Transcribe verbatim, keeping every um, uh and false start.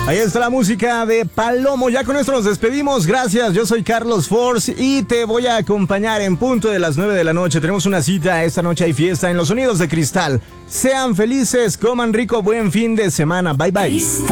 Ahí está la música de Palomo. Ya con esto nos despedimos. Gracias. Yo soy Carlos Force y te voy a acompañar en punto de las nueve de la noche. Tenemos una cita. Esta noche hay fiesta en Los Sonidos de Cristal. Sean felices, coman rico, buen fin de semana. Bye bye.